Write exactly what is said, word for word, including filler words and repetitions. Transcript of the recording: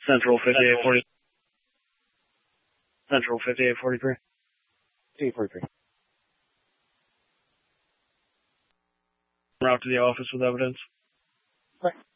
Central fifty-eight forty. Central fifty-eight forty-three. fifty-eight forty-three. Route to the office with evidence. Right.